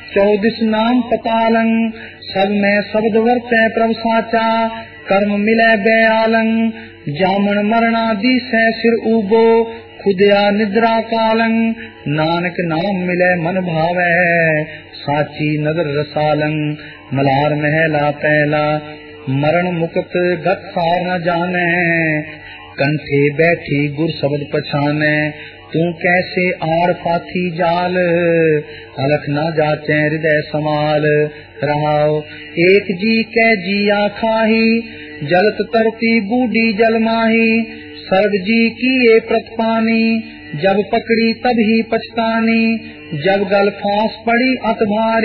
14 नाम पतालं, सब में शब्द वर्ते प्रभ साचा, कर्म मिले बयालं, जामन मरणादि से सिर उबो, खुदया निद्रा कालं, नानक नाम मिले मन भावे, साची नगर रसालं, मलार महला पहला, मरण मुक्त गत सार न जाने, कंठे बैठी गुर शब्द पछाने, तू कैसे आड़ पाथी जाल, अलख न जाचे हृदय समाल, रहाओ एक जी कै जिया खाही, जलत तरती बूढ़ी जल माही, सर्ग जी की ये प्रतिपानी, जब पकड़ी तब ही पछतानी, जब गल फांस पड़ी अत भारी,